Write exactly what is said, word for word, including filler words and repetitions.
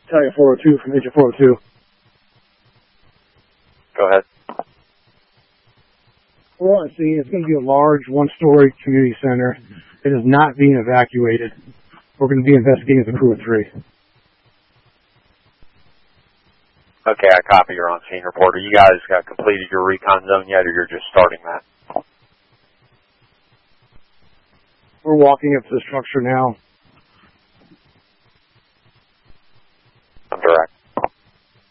Battalion four oh two from Agent four oh two. Go ahead. We're on scene. It's going to be a large one-story community center. It is not being evacuated. We're going to be investigating as a crew of three. Okay, I copy your on-scene report. Are you guys got completed your recon zone yet, or you're just starting that? We're walking up to the structure now.